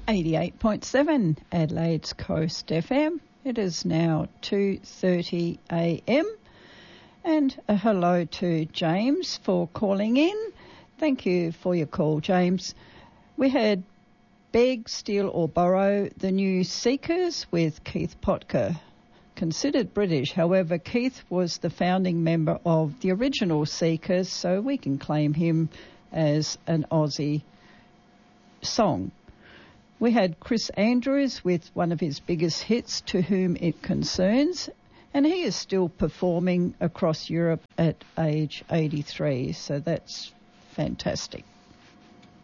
88.7 Adelaide's Coast FM. It is now 2:30 a.m. And a hello to James for calling in. Thank you for your call, James. We had Beg, Steal or Borrow, the new Seekers with Keith Potker. Considered British, however, Keith was the founding member of the original Seekers, so we can claim him as an Aussie song. We had Chris Andrews with one of his biggest hits, To Whom It Concerns, and he is still performing across Europe at age 83, so that's fantastic.